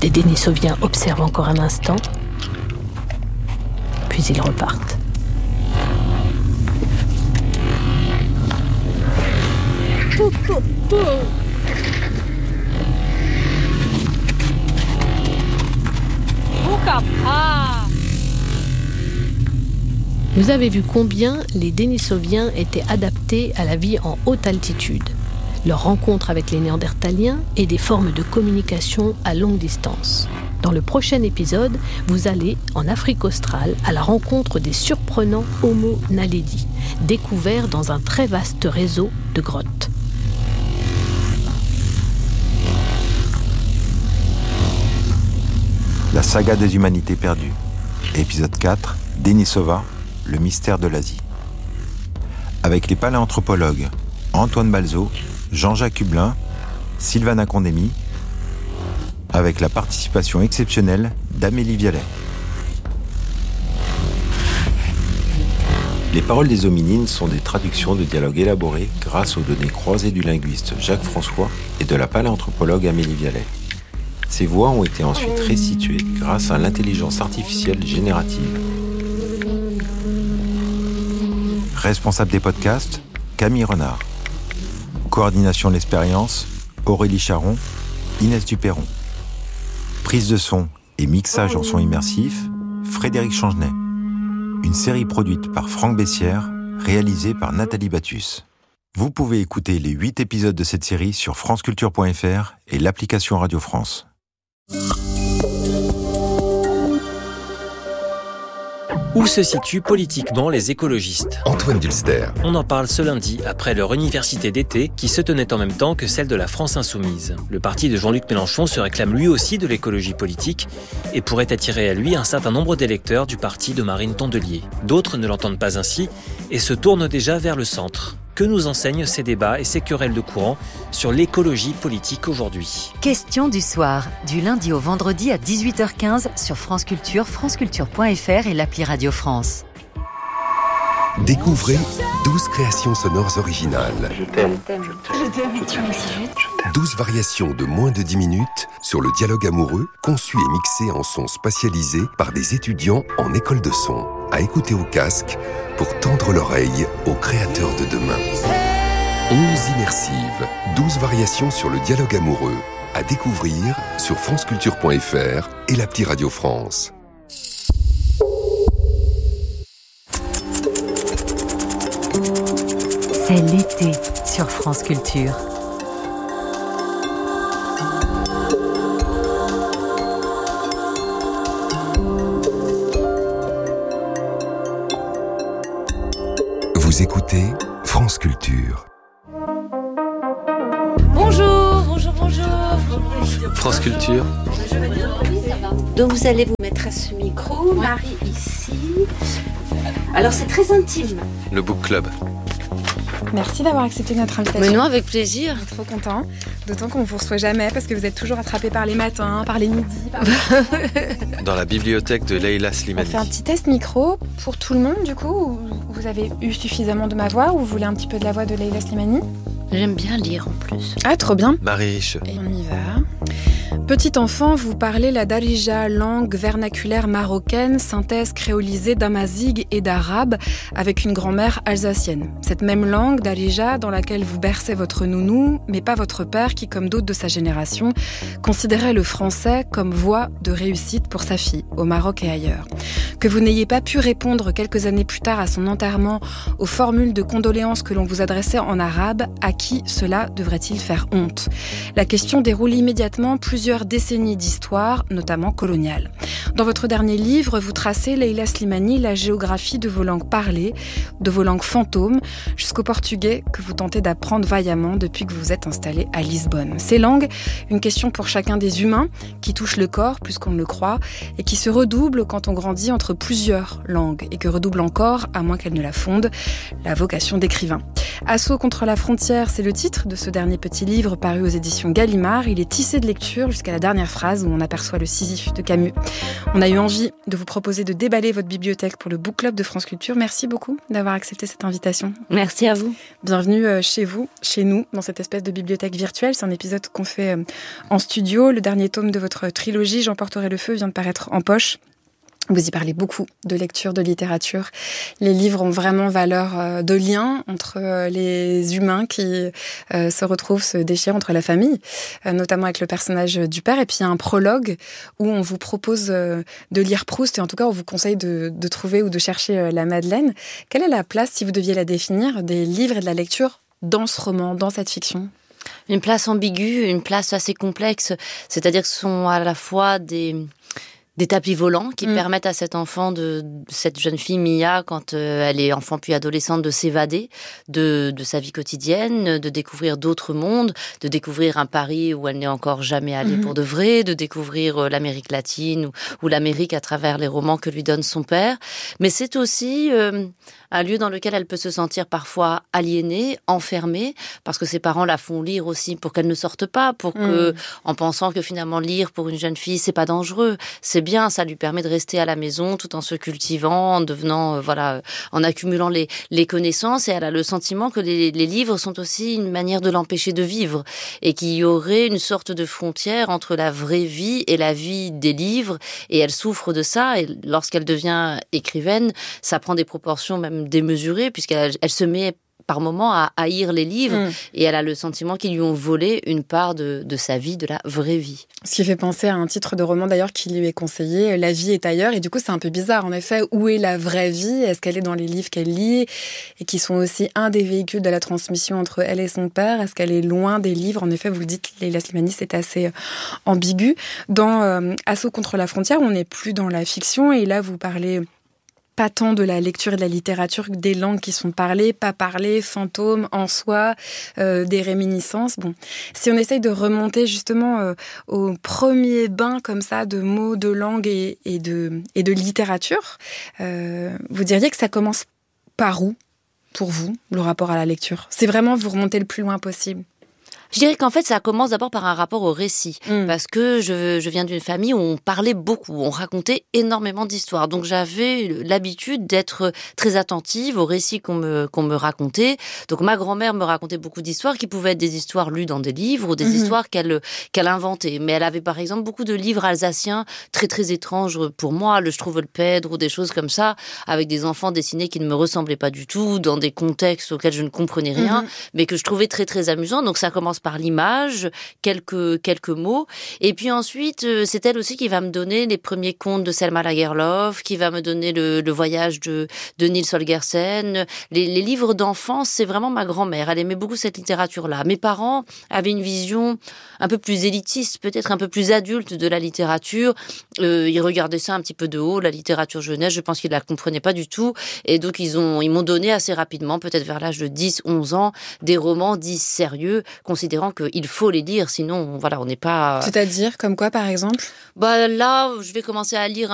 Les Denisoviens observent encore un instant, puis ils repartent. Vous avez vu combien les Denisoviens étaient adaptés à la vie en haute altitude, leur rencontre avec les Néandertaliens et des formes de communication à longue distance. Dans le prochain épisode, vous allez en Afrique australe à la rencontre des surprenants Homo naledi, découverts dans un très vaste réseau de grottes. La saga des humanités perdues. Épisode 4, Denisova, le mystère de l'Asie. Avec les paléanthropologues Antoine Balzo, Jean-Jacques Hublin, Sylvana Condemi, avec la participation exceptionnelle d'Amélie Vialet. Les paroles des hominines sont des traductions de dialogues élaborés grâce aux données croisées du linguiste Jacques François et de la paléanthropologue Amélie Vialet. Ces voix ont été ensuite restituées grâce à l'intelligence artificielle générative. Responsable des podcasts, Camille Renard. Coordination de l'expérience, Aurélie Charon, Inès Duperron. Prise de son et mixage en son immersif, Frédéric Changenay. Une série produite par Franck Bessières, réalisée par Nathalie Battus. Vous pouvez écouter les 8 épisodes de cette série sur franceculture.fr et l'application Radio France. Où se situent politiquement les écologistes ? Antoine Dulster. On en parle ce lundi, après leur université d'été, qui se tenait en même temps que celle de la France Insoumise. Le parti de Jean-Luc Mélenchon se réclame lui aussi de l'écologie politique et pourrait attirer à lui un certain nombre d'électeurs du parti de Marine Tondelier. D'autres ne l'entendent pas ainsi et se tournent déjà vers le centre. Que nous enseignent ces débats et ces querelles de courant sur l'écologie politique aujourd'hui ? Question du soir, du lundi au vendredi à 18h15 sur France Culture, franceculture.fr et l'appli Radio France. Découvrez 12 créations sonores originales. Je t'aime. 12 variations de moins de 10 minutes sur le dialogue amoureux, conçu et mixé en son spatialisé par des étudiants en école de son. À écouter au casque pour tendre l'oreille aux créateurs de demain. 11 immersives, 12 variations sur le dialogue amoureux. À découvrir sur franceculture.fr et l'appli Radio France. C'est l'été sur France Culture. Vous écoutez France Culture. Bonjour. France Culture. Donc vous allez vous mettre à ce micro, Marie ici. Alors c'est très intime. Le Book Club. Merci d'avoir accepté notre invitation. Mais non, avec plaisir. Je suis trop content. D'autant qu'on ne vous reçoit jamais parce que vous êtes toujours attrapés par les matins, par les midis. Dans la bibliothèque de Leïla On Slimani. fait un petit test micro pour tout le monde du coup. Ou vous avez eu suffisamment de ma voix ou vous voulez un petit peu de la voix de Leïla Slimani ? J'aime bien lire en plus. Ah, trop bien. Marie Riche. Et on y va. Petit enfant, vous parlez la darija, langue vernaculaire marocaine, synthèse créolisée d'amazigh et d'arabe, avec une grand-mère alsacienne. Cette même langue, darija, dans laquelle vous bercez votre nounou, mais pas votre père qui, comme d'autres de sa génération, considérait le français comme voie de réussite pour sa fille, au Maroc et ailleurs. Que vous n'ayez pas pu répondre quelques années plus tard à son enterrement aux formules de condoléances que l'on vous adressait en arabe, à qui cela devrait-il faire honte ? La question déroule immédiatement plusieurs décennies d'histoire, notamment coloniale. Dans votre dernier livre, vous tracez, Leïla Slimani, la géographie de vos langues parlées, de vos langues fantômes, jusqu'au portugais que vous tentez d'apprendre vaillamment depuis que vous vous êtes installé à Lisbonne. Ces langues, une question pour chacun des humains, qui touche le corps plus qu'on ne le croit, et qui se redouble quand on grandit entre plusieurs langues, et que redouble encore, à moins qu'elle ne la fonde, la vocation d'écrivain. Assaut contre la frontière, c'est le titre de ce dernier petit livre paru aux éditions Gallimard. Il est tissé de lecture jusqu'à la dernière phrase où on aperçoit le Sisyphe de Camus. On a eu envie de vous proposer de déballer votre bibliothèque pour le Book Club de France Culture. Merci beaucoup d'avoir accepté cette invitation. Merci à vous. Bienvenue chez vous, chez nous, dans cette espèce de bibliothèque virtuelle. C'est un épisode qu'on fait en studio. Le dernier tome de votre trilogie, J'emporterai le feu, vient de paraître en poche. Vous y parlez beaucoup de lecture, de littérature. Les livres ont vraiment valeur de lien entre les humains qui se retrouvent, se déchirent entre la famille, notamment avec le personnage du père. Et puis il y a un prologue où on vous propose de lire Proust, et en tout cas on vous conseille de trouver ou de chercher la Madeleine. Quelle est la place, si vous deviez la définir, des livres et de la lecture dans ce roman, dans cette fiction ? Une place ambiguë, une place assez complexe. C'est-à-dire que ce sont à la fois des tapis volants qui permettent à cet enfant, cette jeune fille Mia, quand elle est enfant puis adolescente, de s'évader de sa vie quotidienne, de découvrir d'autres mondes, de découvrir un Paris où elle n'est encore jamais allée pour de vrai, de découvrir l'Amérique latine ou l'Amérique à travers les romans que lui donne son père. Mais c'est aussi un lieu dans lequel elle peut se sentir parfois aliénée, enfermée, parce que ses parents la font lire aussi pour qu'elle ne sorte pas, en pensant que finalement lire pour une jeune fille, c'est pas dangereux, c'est bien, ça lui permet de rester à la maison tout en se cultivant, en devenant, en accumulant les connaissances, et elle a le sentiment que les livres sont aussi une manière de l'empêcher de vivre, et qu'il y aurait une sorte de frontière entre la vraie vie et la vie des livres, et elle souffre de ça, et lorsqu'elle devient écrivaine, ça prend des proportions même démesurée, puisqu'elle se met par moments à haïr les livres, et elle a le sentiment qu'ils lui ont volé une part de sa vie, de la vraie vie. Ce qui fait penser à un titre de roman d'ailleurs qui lui est conseillé, La vie est ailleurs, et du coup c'est un peu bizarre en effet, où est la vraie vie ? Est-ce qu'elle est dans les livres qu'elle lit, et qui sont aussi un des véhicules de la transmission entre elle et son père ? Est-ce qu'elle est loin des livres ? En effet, vous le dites, Leïla Slimani, c'est assez ambigu. Dans Assaut contre la frontière, on n'est plus dans la fiction, et là vous parlez pas tant de la lecture et de la littérature que des langues qui sont parlées, pas parlées, fantômes en soi, des réminiscences. Bon, si on essaye de remonter justement au premier bain comme ça de mots, de langue et de littérature, vous diriez que ça commence par où, pour vous, le rapport à la lecture ? C'est vraiment vous remonter le plus loin possible ? Je dirais qu'en fait, ça commence d'abord par un rapport au récit. Parce que je viens d'une famille où on parlait beaucoup, où on racontait énormément d'histoires. Donc j'avais l'habitude d'être très attentive aux récits qu'on me racontait. Donc ma grand-mère me racontait beaucoup d'histoires qui pouvaient être des histoires lues dans des livres ou des histoires qu'elle inventait. Mais elle avait par exemple beaucoup de livres alsaciens très très étranges pour moi, le Struwwelpeter ou des choses comme ça, avec des enfants dessinés qui ne me ressemblaient pas du tout, dans des contextes auxquels je ne comprenais rien, mais que je trouvais très très amusants. Donc ça commence par l'image, quelques mots. Et puis ensuite, c'est elle aussi qui va me donner les premiers contes de Selma Lagerlöf, qui va me donner le voyage de Nils Holgersen. Les livres d'enfance, c'est vraiment ma grand-mère. Elle aimait beaucoup cette littérature-là. Mes parents avaient une vision un peu plus élitiste, peut-être un peu plus adulte de la littérature. Ils regardaient ça un petit peu de haut, la littérature jeunesse. Je pense qu'ils la comprenaient pas du tout. Et donc, ils m'ont donné assez rapidement, peut-être vers l'âge de 10, 11 ans, des romans dits sérieux, considérant qu'il faut les lire, sinon, on n'est pas... C'est-à-dire, comme quoi, par exemple ? Là, je vais commencer à lire